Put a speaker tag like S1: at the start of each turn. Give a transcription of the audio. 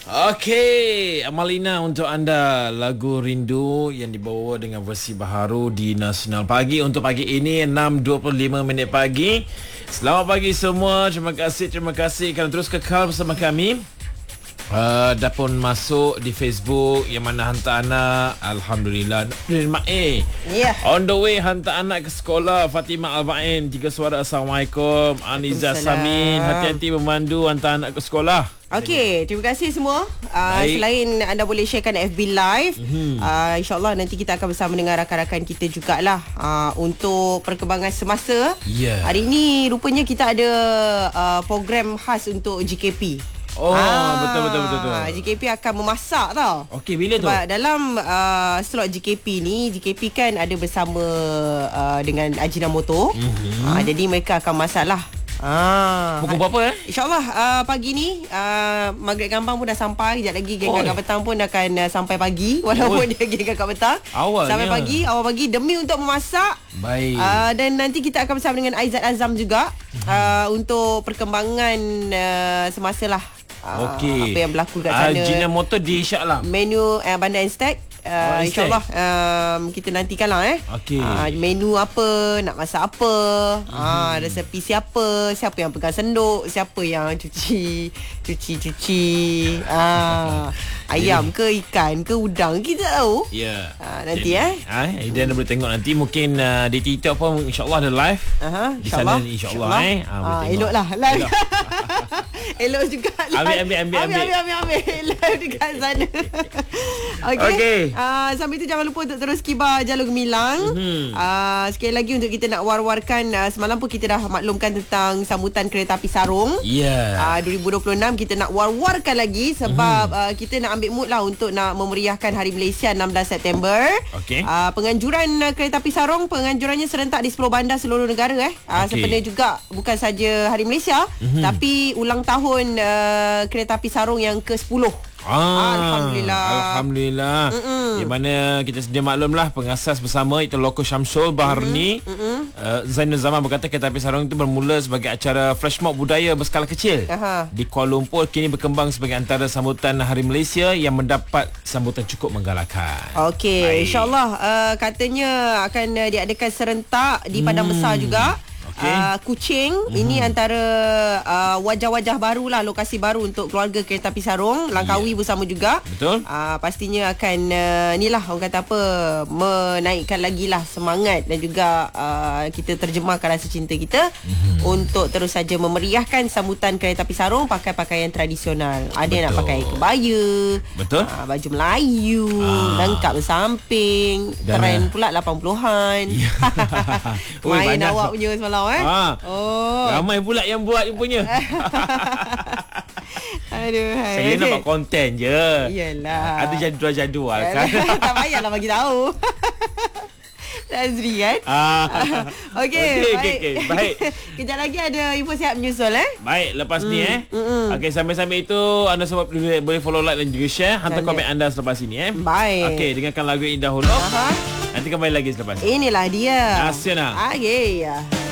S1: Okey, Amalina untuk anda lagu Rindu yang dibawa dengan versi baharu di Nasional Pagi untuk pagi ini 6.25 pagi. Selamat pagi semua. Terima kasih kerana terus kekal bersama kami. Dah pun masuk di Facebook yang mana hantar anak. Alhamdulillah.
S2: Yeah.
S1: On the way hantar anak ke sekolah. Fatimah Al-Ba'in, 3 suara. Assalamualaikum. Aniza Samin, hati-hati memandu hantar anak ke sekolah.
S2: Okey, terima kasih semua. Selain anda boleh sharekan FB Live, InsyaAllah nanti kita akan bersama dengan rakan-rakan kita jugalah untuk perkembangan semasa.
S1: Yeah.
S2: Hari ini rupanya kita ada program khas untuk GKP.
S1: Betul.
S2: GKP akan memasak tau.
S1: Okey, bila tu?
S2: Sebab dalam slot GKP ni, GKP kan ada bersama dengan Ajinomoto. Jadi mereka akan masak lah.
S1: Pukul berapa
S2: InsyaAllah pagi ni Maghrib Gambang pun dah sampai. Sekejap lagi Geng Kakak Petang pun akan sampai pagi. Walaupun dia Geng Kakak Petang sampai pagi, awal pagi demi untuk memasak.
S1: Baik.
S2: Dan nanti kita akan bersama dengan Aizat Azam juga untuk perkembangan semasa lah.
S1: Okey.
S2: Apa yang berlaku kat sana.
S1: Ajinomoto di Shah Alam.
S2: Menu Bandar Instek. InsyaAllah kita nantikan lah
S1: Okey.
S2: menu apa, nak masak apa, resepi siapa yang pegang senduk, siapa yang cuci ayam ke ikan ke udang, kita tahu.
S1: Ya.
S2: Nanti
S1: Dan boleh tengok nanti mungkin di TikTok pun insyaAllah ada live. Di sana insyaAllah
S2: eloklah live. Elok juga live.
S1: Ambil
S2: live dekat sana. Okey. Sambil tu jangan lupa untuk terus kibar Jalur Gemilang. Sekali lagi untuk kita nak war-warkan, semalam pun kita dah maklumkan tentang sambutan kereta api Sarong. 2026 kita nak war-warkan lagi sebab kita nak ambil mood lah untuk nak memeriahkan Hari Malaysia 16 September. Penganjuran kereta api Sarong, penganjurannya serentak di 10 bandar seluruh negara. Sebenarnya juga bukan saja Hari Malaysia, tapi ulang tahun kereta api Sarong yang ke-10. Alhamdulillah. Di mana kita sedia maklumlah pengasas bersama itu Loko Syamsul Baharni. Zainul Zaman berkata kereta api Sarong itu bermula sebagai acara flash mob budaya berskala kecil di Kuala Lumpur, kini berkembang sebagai antara sambutan Hari Malaysia yang mendapat sambutan cukup menggalakkan. Okey, insyaAllah katanya akan diadakan serentak di Padang Besar juga. Kuching ini antara wajah-wajah baru lah, lokasi baru untuk keluarga kereta api Sarong. Langkawi bersama juga.
S1: Betul.
S2: Pastinya akan inilah orang kata apa, menaikkan lagi lah semangat dan juga kita terjemahkan rasa cinta kita untuk terus saja memeriahkan sambutan kereta api Sarong pakai pakaian tradisional. Ada yang nak pakai kebaya.
S1: Betul.
S2: Baju Melayu, lengkap bersamping. Trend pula 80-an. Main awak punya semalam
S1: ramai pula yang buat punya.
S2: Aduh,
S1: saya nampak konten je.
S2: Iyalah.
S1: Ada jadual-jadual kan.
S2: Tak payahlah bagi tahu. Nazri kan. Okey. Baik. Kejap lagi ada info sihat menyusul
S1: Baik, lepas ni Okey, sambil-sambil itu anda semua boleh follow, like dan juga share. Hantar komen anda selepas ini
S2: Baik.
S1: Okey, dengarkan lagu ini dahulu. Nanti kembali lagi selepas ini.
S2: Inilah dia
S1: Nasional.
S2: Okey.